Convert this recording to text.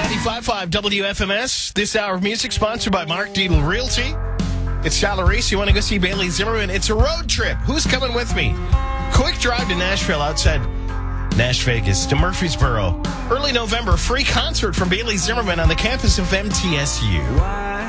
95.5 WFMS. This hour of music sponsored by Mark Deedle Realty. It's Tyler Reese. You want to go see Bailey Zimmerman? It's a road trip. Who's coming with me? Quick drive to Nashville outside Nash Vegas to Murfreesboro. Early November, free concert from Bailey Zimmerman on the campus of MTSU.